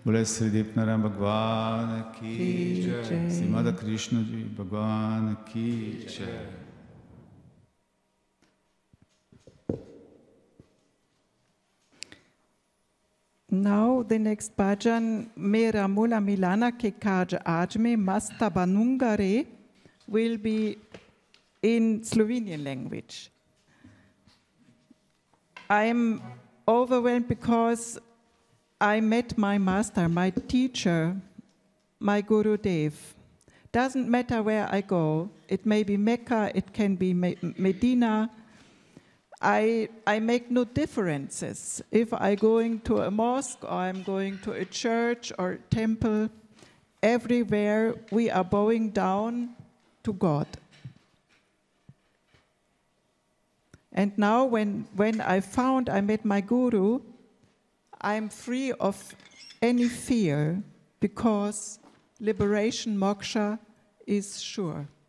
बोले श्री दीपनारायण भगवान की जय, श्री माता कृष्ण जी भगवान की जय। Now the next bhajan, Mera Mula Milana Ke Kaj Ajme Masta Banungare, will be in Slovenian language. I am overwhelmed because I met my master, my teacher, my Guru Dev. Doesn't matter where I go. It may be Mecca, it can be Medina. I make no differences. If I'm going to a mosque or I'm going to a church or temple, everywhere we are bowing down to God. And now when I met my Guru, I'm free of any fear because liberation, moksha, is sure.